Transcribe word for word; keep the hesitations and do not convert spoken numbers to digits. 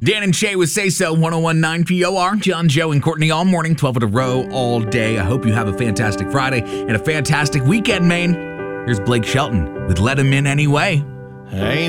Dan and Shay with Say So, one oh one point nine P O R. John, Joe, and Courtney all morning, twelve in a row, all day. I hope you have a fantastic Friday and a fantastic weekend, Maine. Here's Blake Shelton with Let Him In Anyway. Hey.